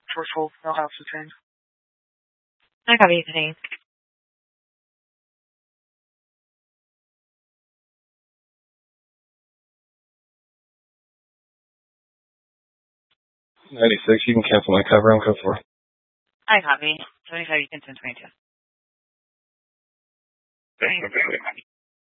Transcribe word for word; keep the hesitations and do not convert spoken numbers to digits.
George Holt, no house retained. I copy today. ninety-six, you can cancel my cover on code four. I copy. seventy-five, you can send twenty-two.